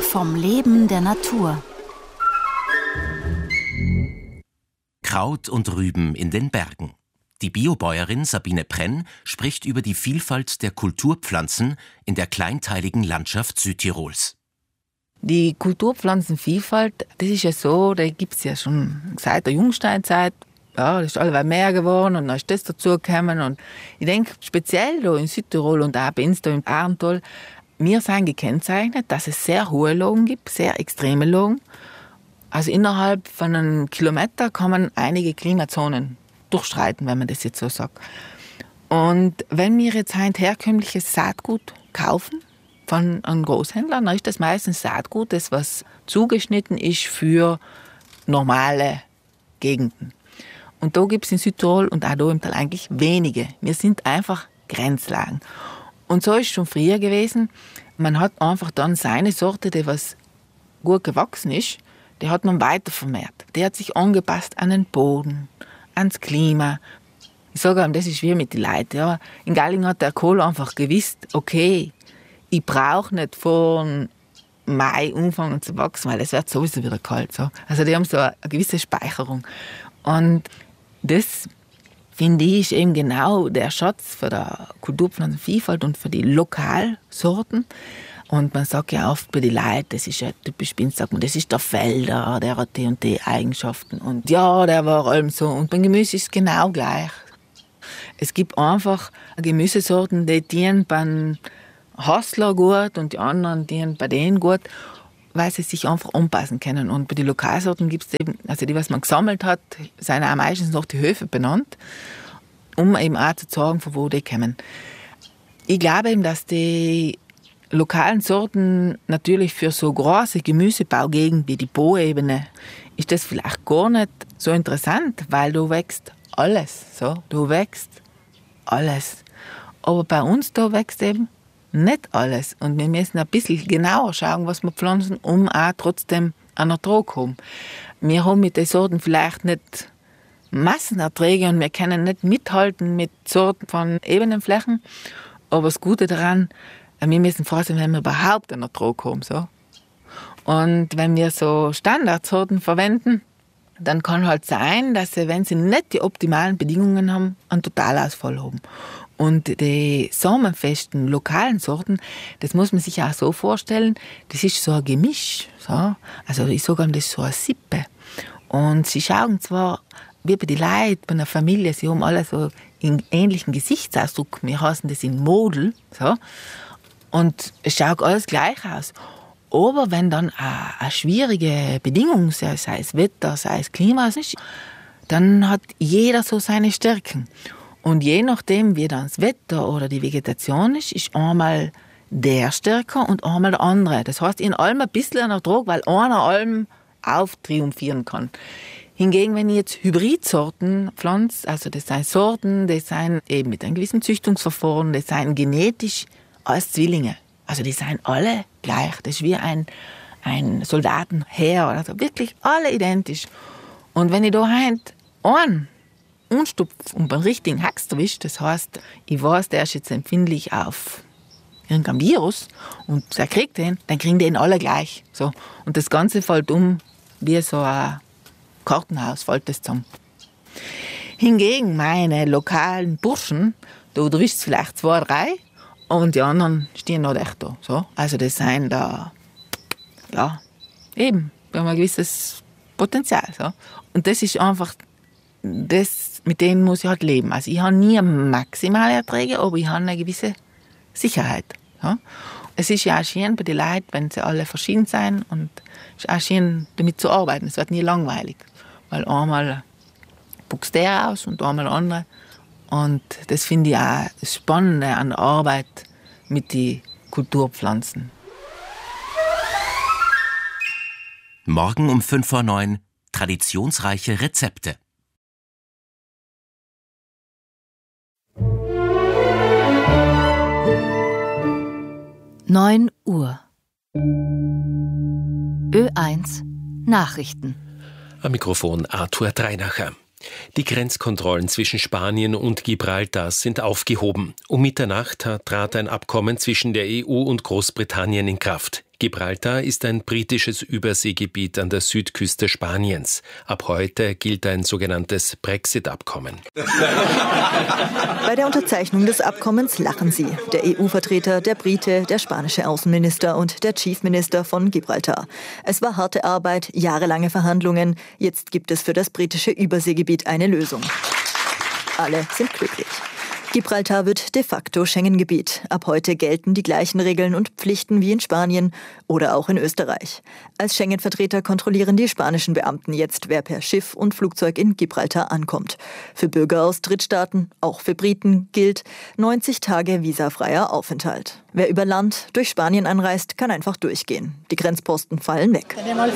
vom Leben der Natur. Kraut und Rüben in den Bergen. Die Biobäuerin Sabine Prenn spricht über die Vielfalt der Kulturpflanzen in der kleinteiligen Landschaft Südtirols. Die Kulturpflanzenvielfalt, das ist ja so, da gibt es ja schon seit der Jungsteinzeit. Ja, das ist allweil mehr geworden und dann ist das dazugekommen. Und ich denke, speziell da in Südtirol und auch bei uns da im Arental, wir sind gekennzeichnet, dass es sehr hohe Lagen gibt, sehr extreme Lagen. Also innerhalb von einem Kilometer kann man einige Klimazonen durchstreiten, wenn man das jetzt so sagt. Und wenn wir jetzt ein herkömmliches Saatgut kaufen von einem Großhändler, dann ist das meistens Saatgut, das was zugeschnitten ist für normale Gegenden. Und da gibt es in Südtirol und auch da im Tal eigentlich wenige. Wir sind einfach Grenzlagen. Und so ist es schon früher gewesen. Man hat einfach dann seine Sorte, die was gut gewachsen ist, die hat man weiter vermehrt. Die hat sich angepasst an den Boden, ans Klima. Ich sage ihm, das ist wie mit den Leuten. Ja. In Galling hat der Kohl einfach gewusst, okay, ich brauche nicht vor Mai anfangen zu wachsen, weil es wird sowieso wieder kalt. So. Also die haben so eine gewisse Speicherung. Und das, finde ich, ist eben genau der Schatz für die Kulturpflanzenvielfalt und für die Lokalsorten. Und man sagt ja oft bei den Leuten, das ist ja typisch Binz, sagt man, das ist der Felder, der hat die und die Eigenschaften. Und ja, der war allem so. Und beim Gemüse ist es genau gleich. Es gibt einfach Gemüsesorten, die dienen beim Hassler gut und die anderen dienen bei denen gut, weil sie sich einfach anpassen können. Und bei den Lokalsorten gibt es eben, also die, was man gesammelt hat, sind auch meistens noch die Höfe benannt, um eben auch zu sagen, von wo die kommen. Ich glaube eben, dass die lokalen Sorten natürlich für so große Gemüsebaugegenden wie die Poebene ist das vielleicht gar nicht so interessant, weil du wächst alles. So. Du wächst alles. Aber bei uns da wächst eben nicht alles. Und wir müssen ein bisschen genauer schauen, was wir pflanzen, um auch trotzdem einen Ertrag zu haben. Wir haben mit den Sorten vielleicht nicht Massenerträge und wir können nicht mithalten mit Sorten von ebenen Flächen. Aber das Gute daran, wir müssen froh sein, wenn wir überhaupt einen Ertrag haben. So. Und wenn wir so Standardsorten verwenden, dann kann halt sein, dass sie, wenn sie nicht die optimalen Bedingungen haben, einen Totalausfall haben. Und die samenfesten lokalen Sorten, das muss man sich auch so vorstellen, das ist so ein Gemisch. So. Also ich sage das ist so eine Sippe. Und sie schauen zwar, wie bei den Leuten, bei einer Familie, sie haben alle so einen ähnlichen Gesichtsausdruck. Wir heißen das in Model. So. Und es schaut alles gleich aus. Aber wenn dann eine schwierige Bedingung, sei es Wetter, sei es Klima, ist, dann hat jeder so seine Stärken. Und je nachdem, wie dann das Wetter oder die Vegetation ist einmal der stärker und einmal der andere. Das heißt, in allem ein bisschen ein Ertrag, weil einer allem auftriumphieren kann. Hingegen, wenn ich jetzt Hybridsorten pflanze, also das sind Sorten, die sind eben mit einem gewissen Züchtungsverfahren, die sind genetisch als Zwillinge. Also die sind alle gleich. Das ist wie ein Soldatenheer. Also wirklich alle identisch. Und wenn ich da einen unstupf und beim richtigen Hax erwischt, das heißt, ich weiß, der ist jetzt empfindlich auf irgendein Virus und der kriegt den, dann kriegen den alle gleich. So. Und das Ganze fällt wie so ein Kartenhaus, fällt das zusammen. Hingegen meine lokalen Burschen, da erwischt es vielleicht 2, 3 und die anderen stehen noch echt da. So. Also das sind da, ja, eben, wir haben ein gewisses Potenzial. So. Und das ist einfach, mit denen muss ich halt leben. Also ich habe nie maximale Erträge, aber ich habe eine gewisse Sicherheit. Ja. Es ist ja auch schön bei den Leuten, wenn sie alle verschieden sind und es ist auch schön, damit zu arbeiten. Es wird nie langweilig, weil einmal puckst der aus und einmal der andere. Und das finde ich auch das Spannende an der Arbeit mit den Kulturpflanzen. Morgen um 5:09 Uhr traditionsreiche Rezepte. 9 Uhr. Ö1 Nachrichten. Am Mikrofon Arthur Dreinacher. Die Grenzkontrollen zwischen Spanien und Gibraltar sind aufgehoben. Um Mitternacht trat ein Abkommen zwischen der EU und Großbritannien in Kraft. Gibraltar ist ein britisches Überseegebiet an der Südküste Spaniens. Ab heute gilt ein sogenanntes Brexit-Abkommen. Bei der Unterzeichnung des Abkommens lachen sie. Der EU-Vertreter, der Brite, der spanische Außenminister und der Chief Minister von Gibraltar. Es war harte Arbeit, jahrelange Verhandlungen. Jetzt gibt es für das britische Überseegebiet eine Lösung. Alle sind glücklich. Gibraltar wird de facto Schengen-Gebiet. Ab heute gelten die gleichen Regeln und Pflichten wie in Spanien oder auch in Österreich. Als Schengen-Vertreter kontrollieren die spanischen Beamten jetzt, wer per Schiff und Flugzeug in Gibraltar ankommt. Für Bürger aus Drittstaaten, auch für Briten, gilt 90 Tage visafreier Aufenthalt. Wer über Land durch Spanien anreist, kann einfach durchgehen. Die Grenzposten fallen weg.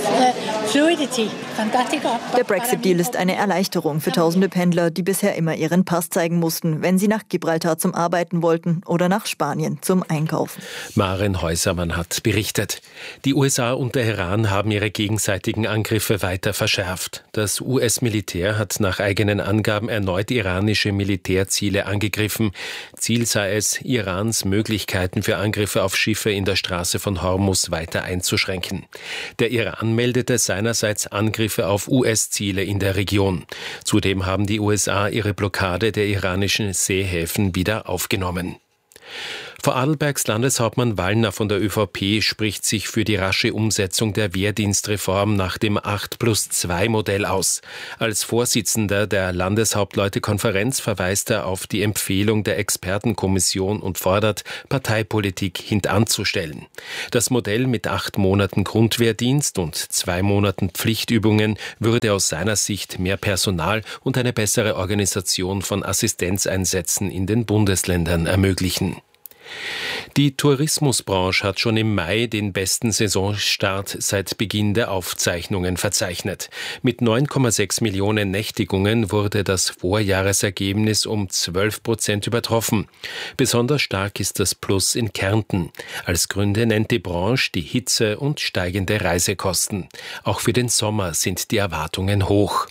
Der Brexit-Deal ist eine Erleichterung für tausende Pendler, die bisher immer ihren Pass zeigen mussten, wenn sie nach Gibraltar zum Arbeiten wollten oder nach Spanien zum Einkaufen. Maren Häusermann hat berichtet. Die USA und der Iran haben ihre gegenseitigen Angriffe weiter verschärft. Das US-Militär hat nach eigenen Angaben erneut iranische Militärziele angegriffen. Ziel sei es, Irans Möglichkeiten für Angriffe auf Schiffe in der Straße von Hormuz weiter einzuschränken. Der Iran meldete seinerseits Angriffe auf US-Ziele in der Region. Zudem haben die USA ihre Blockade der iranischen Seehäfen wieder aufgenommen. Vorarlbergs Landeshauptmann Wallner von der ÖVP spricht sich für die rasche Umsetzung der Wehrdienstreform nach dem 8+2-Modell aus. Als Vorsitzender der Landeshauptleutekonferenz verweist er auf die Empfehlung der Expertenkommission und fordert, Parteipolitik hintanzustellen. Das Modell mit 8 Monaten Grundwehrdienst und 2 Monaten Pflichtübungen würde aus seiner Sicht mehr Personal und eine bessere Organisation von Assistenzeinsätzen in den Bundesländern ermöglichen. Die Tourismusbranche hat schon im Mai den besten Saisonstart seit Beginn der Aufzeichnungen verzeichnet. Mit 9,6 Millionen Nächtigungen wurde das Vorjahresergebnis um 12% übertroffen. Besonders stark ist das Plus in Kärnten. Als Gründe nennt die Branche die Hitze und steigende Reisekosten. Auch für den Sommer sind die Erwartungen hoch.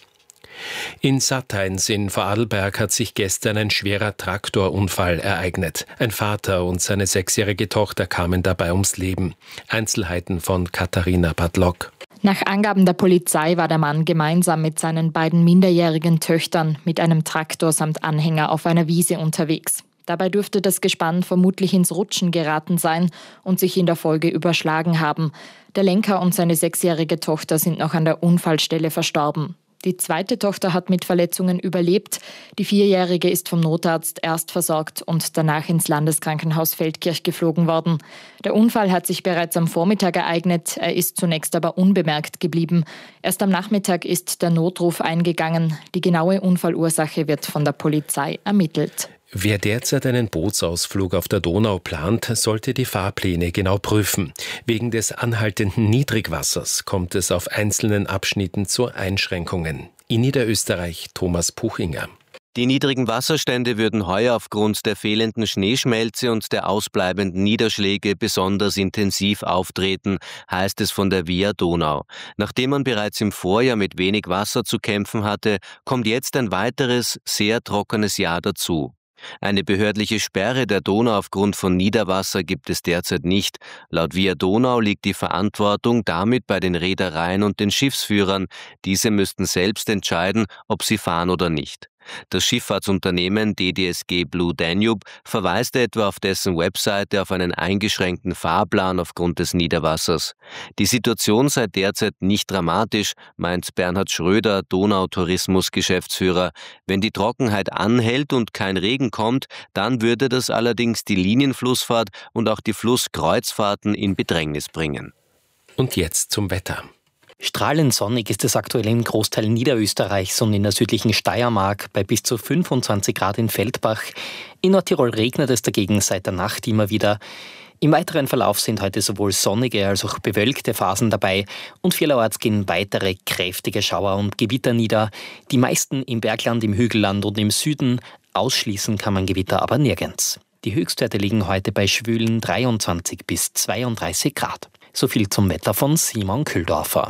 In Satteins in Vorarlberg hat sich gestern ein schwerer Traktorunfall ereignet. Ein Vater und seine 6-jährige Tochter kamen dabei ums Leben. Einzelheiten von Katharina Padlock. Nach Angaben der Polizei war der Mann gemeinsam mit seinen beiden minderjährigen Töchtern mit einem Traktor samt Anhänger auf einer Wiese unterwegs. Dabei dürfte das Gespann vermutlich ins Rutschen geraten sein und sich in der Folge überschlagen haben. Der Lenker und seine 6-jährige Tochter sind noch an der Unfallstelle verstorben. Die zweite Tochter hat mit Verletzungen überlebt. Die 4-jährige ist vom Notarzt erst versorgt und danach ins Landeskrankenhaus Feldkirch geflogen worden. Der Unfall hat sich bereits am Vormittag ereignet. Er ist zunächst aber unbemerkt geblieben. Erst am Nachmittag ist der Notruf eingegangen. Die genaue Unfallursache wird von der Polizei ermittelt. Wer derzeit einen Bootsausflug auf der Donau plant, sollte die Fahrpläne genau prüfen. Wegen des anhaltenden Niedrigwassers kommt es auf einzelnen Abschnitten zu Einschränkungen. In Niederösterreich Thomas Puchinger. Die niedrigen Wasserstände würden heuer aufgrund der fehlenden Schneeschmelze und der ausbleibenden Niederschläge besonders intensiv auftreten, heißt es von der Via Donau. Nachdem man bereits im Vorjahr mit wenig Wasser zu kämpfen hatte, kommt jetzt ein weiteres, sehr trockenes Jahr dazu. Eine behördliche Sperre der Donau aufgrund von Niederwasser gibt es derzeit nicht. Laut Via Donau liegt die Verantwortung damit bei den Reedereien und den Schiffsführern. Diese müssten selbst entscheiden, ob sie fahren oder nicht. Das Schifffahrtsunternehmen DDSG Blue Danube verweist etwa auf dessen Webseite auf einen eingeschränkten Fahrplan aufgrund des Niederwassers. Die Situation sei derzeit nicht dramatisch, meint Bernhard Schröder, Donautourismus-Geschäftsführer. Wenn die Trockenheit anhält und kein Regen kommt, dann würde das allerdings die Linienflussfahrt und auch die Flusskreuzfahrten in Bedrängnis bringen. Und jetzt zum Wetter. Strahlend sonnig ist es aktuell im Großteil Niederösterreichs und in der südlichen Steiermark bei bis zu 25 Grad in Feldbach. In Nordtirol regnet es dagegen seit der Nacht immer wieder. Im weiteren Verlauf sind heute sowohl sonnige als auch bewölkte Phasen dabei und vielerorts gehen weitere kräftige Schauer und Gewitter nieder. Die meisten im Bergland, im Hügelland und im Süden. Ausschließen kann man Gewitter aber nirgends. Die Höchstwerte liegen heute bei schwülen 23 bis 32 Grad. So viel zum Wetter von Simon Kühldorfer.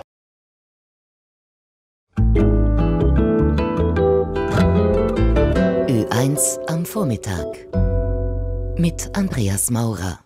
Ö1 am Vormittag mit Andreas Maurer.